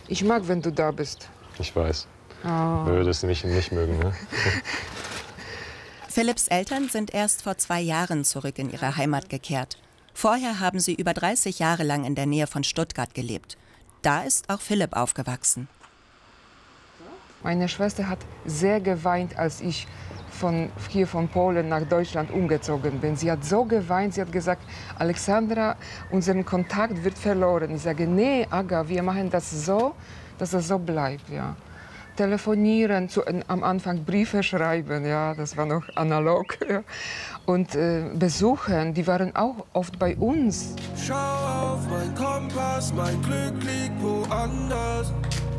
Ich mag, wenn du da bist. Ich weiß. Oh. Würdest du mich nicht mögen, ne? Philipps Eltern sind erst vor 2 Jahren zurück in ihre Heimat gekehrt. Vorher haben sie über 30 Jahre lang in der Nähe von Stuttgart gelebt. Da ist auch Philipp aufgewachsen. Meine Schwester hat sehr geweint, als ich hier von Polen nach Deutschland umgezogen bin. Sie hat so geweint, sie hat gesagt, Alexandra, unser Kontakt wird verloren. Ich sage, nee, Aga, wir machen das so, dass es so bleibt. Ja. Telefonieren, am Anfang Briefe schreiben, ja, das war noch analog. Ja. Und besuchen, die waren auch oft bei uns. Schau auf mein Kompass, mein Glück liegt woanders.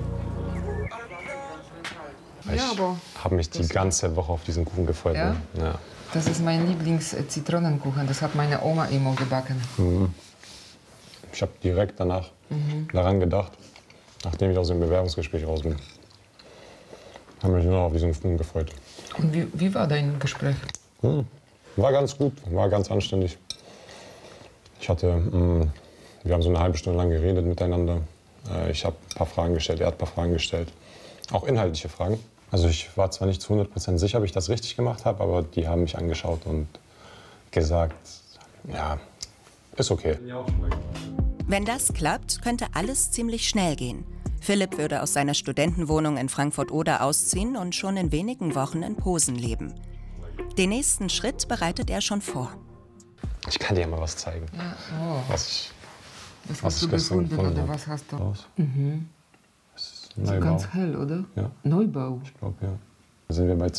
Ich habe mich die ganze Woche auf diesen Kuchen gefreut. Ja? Ne? Ja. Das ist mein Lieblings-Zitronenkuchen. Das hat meine Oma immer gebacken. Mhm. Ich habe direkt danach daran gedacht, nachdem ich aus dem Bewerbungsgespräch raus bin. Habe mich nur noch auf diesen Kuchen gefreut. Und wie war dein Gespräch? War ganz gut, war ganz anständig. Wir haben so eine halbe Stunde lang geredet miteinander. Ich habe ein paar Fragen gestellt, er hat ein paar Fragen gestellt. Auch inhaltliche Fragen. Also ich war zwar nicht zu 100% sicher, ob ich das richtig gemacht habe, aber die haben mich angeschaut und gesagt, ja, ist okay. Wenn das klappt, könnte alles ziemlich schnell gehen. Philipp würde aus seiner Studentenwohnung in Frankfurt-Oder ausziehen und schon in wenigen Wochen in Posen leben. Den nächsten Schritt bereitet er schon vor. Ich kann dir ja mal was zeigen. Ja. Oh. Was hast du gefunden oder was hast du? So ganz hell, oder? Ja. Neubau. Ich glaube, ja. Da sind wir bei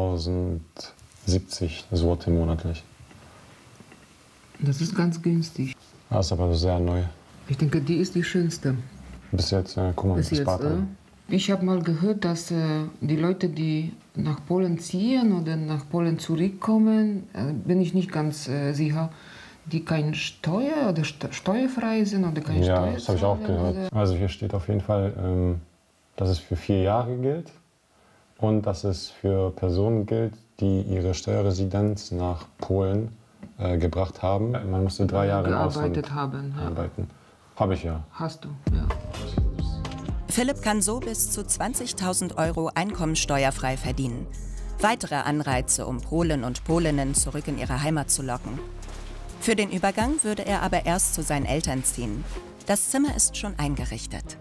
2070 Sorte monatlich. Das ist ganz günstig. Das ist aber sehr neu. Ich denke, die ist die schönste. Bis jetzt, guck mal, Bis das jetzt, Bad. Ich habe mal gehört, dass die Leute, die nach Polen ziehen oder nach Polen zurückkommen, bin ich nicht ganz sicher, die kein Steuer oder steuerfrei sind oder keine Steuer. Ja, das habe ich auch gehört. Oder? Also hier steht auf jeden Fall, dass es für 4 Jahre gilt und dass es für Personen gilt, die ihre Steuerresidenz nach Polen gebracht haben. Man musste 3 Jahre im Ausland haben. Ja. arbeiten. Habe ich ja. Hast du, ja. Philipp kann so bis zu 20.000 € einkommensteuerfrei verdienen. Weitere Anreize, um Polen und Polinnen zurück in ihre Heimat zu locken. Für den Übergang würde er aber erst zu seinen Eltern ziehen. Das Zimmer ist schon eingerichtet.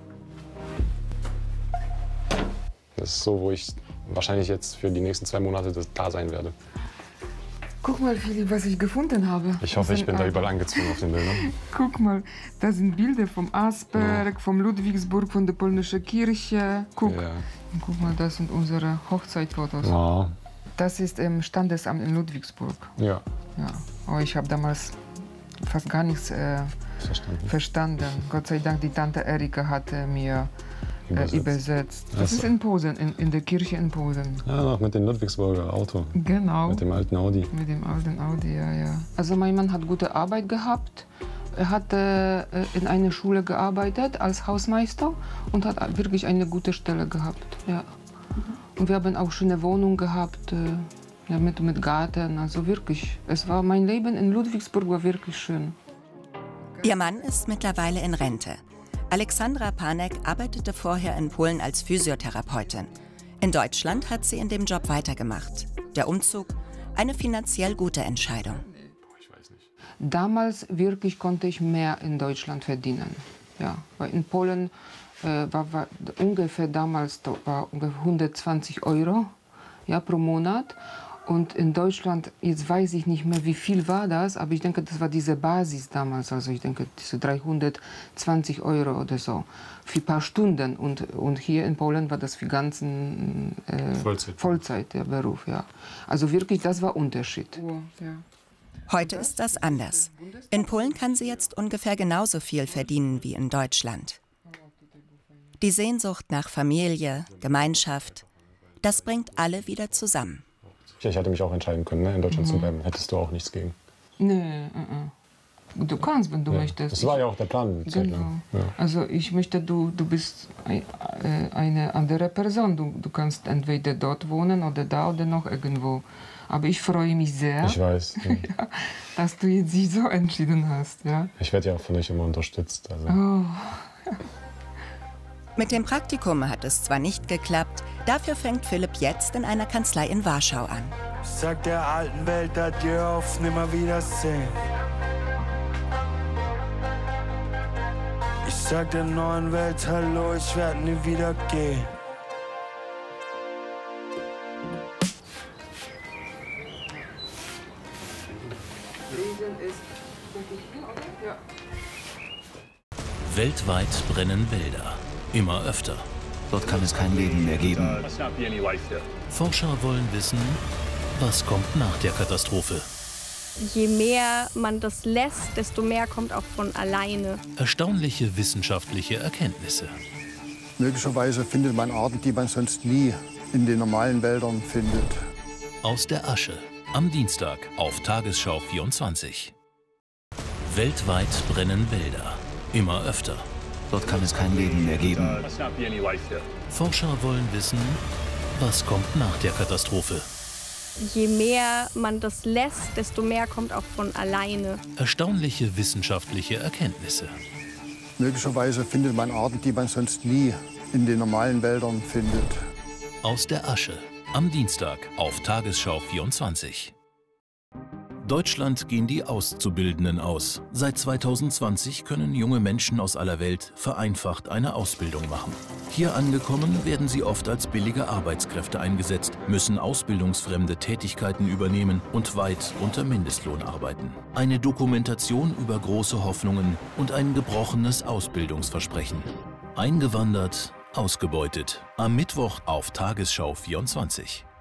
Das ist so, wo ich wahrscheinlich jetzt für die nächsten 2 Monate da sein werde. Guck mal, Philipp, was ich gefunden habe. Ich hoffe, ich bin da überall angezogen auf den Bildern. Guck mal, da sind Bilder vom Asperg, vom Ludwigsburg, von der polnischen Kirche. Guck. Ja. Und guck mal, das sind unsere Hochzeitfotos. Ja. Das ist im Standesamt in Ludwigsburg. Ja. Ja. Oh, ich habe damals fast gar nichts verstanden. Gott sei Dank, die Tante Erika hatte mir übersetzt. Das ist in Posen, in der Kirche in Posen. Ja, noch mit dem Ludwigsburger Auto. Genau. Mit dem alten Audi. Mit dem alten Audi, ja, ja. Also mein Mann hat gute Arbeit gehabt. Er hat in einer Schule gearbeitet als Hausmeister und hat wirklich eine gute Stelle gehabt. Ja. Und wir haben auch schöne Wohnung gehabt, ja, mit Garten. Also wirklich, mein Leben in Ludwigsburg war wirklich schön. Ihr Mann ist mittlerweile in Rente. Alexandra Panek arbeitete vorher in Polen als Physiotherapeutin. In Deutschland hat sie in dem Job weitergemacht. Der Umzug, eine finanziell gute Entscheidung. Damals wirklich konnte ich mehr in Deutschland verdienen. Ja, weil in Polen war ungefähr damals war ungefähr 120 € ja, pro Monat. Und in Deutschland, jetzt weiß ich nicht mehr, wie viel war das, aber ich denke, das war diese Basis damals. Also ich denke, diese 320 € oder so für ein paar Stunden. Und hier in Polen war das für ganzen Vollzeit der Beruf. Ja. Also wirklich, das war Unterschied. Heute ist das anders. In Polen kann sie jetzt ungefähr genauso viel verdienen wie in Deutschland. Die Sehnsucht nach Familie, Gemeinschaft, das bringt alle wieder zusammen. Ich hätte mich auch entscheiden können, ne, in Deutschland zu bleiben. Hättest du auch nichts gegen. Nee, du kannst, wenn du möchtest. Das war ja auch der Plan. Genau. Ja. Also ich möchte, du bist eine andere Person. Du kannst entweder dort wohnen oder da oder noch irgendwo. Aber ich freue mich sehr, ich weiß, ja, dass du jetzt dich so entschieden hast. Ja? Ich werde ja auch von euch immer unterstützt. Also. Oh. Mit dem Praktikum hat es zwar nicht geklappt, dafür fängt Philipp jetzt in einer Kanzlei in Warschau an. Ich sag der alten Welt adieu, auf Nimmerwiedersehen. Ich sag der neuen Welt hallo, ich werd nie wieder gehen. Weltweit brennen Wälder. Immer öfter. Dort kann es kein Leben mehr geben. Forscher wollen wissen, was kommt nach der Katastrophe. Je mehr man das lässt, desto mehr kommt auch von alleine. Erstaunliche wissenschaftliche Erkenntnisse. Möglicherweise findet man Arten, die man sonst nie in den normalen Wäldern findet. Aus der Asche. Am Dienstag auf Tagesschau 24. Weltweit brennen Wälder. Immer öfter. Dort kann es kein Leben mehr geben. Forscher wollen wissen, was kommt nach der Katastrophe. Je mehr man das lässt, desto mehr kommt auch von alleine. Erstaunliche wissenschaftliche Erkenntnisse. Möglicherweise findet man Arten, die man sonst nie in den normalen Wäldern findet. Aus der Asche. Am Dienstag auf Tagesschau 24. Deutschland gehen die Auszubildenden aus. Seit 2020 können junge Menschen aus aller Welt vereinfacht eine Ausbildung machen. Hier angekommen werden sie oft als billige Arbeitskräfte eingesetzt, müssen ausbildungsfremde Tätigkeiten übernehmen und weit unter Mindestlohn arbeiten. Eine Dokumentation über große Hoffnungen und ein gebrochenes Ausbildungsversprechen. Eingewandert, ausgebeutet. Am Mittwoch auf Tagesschau 24.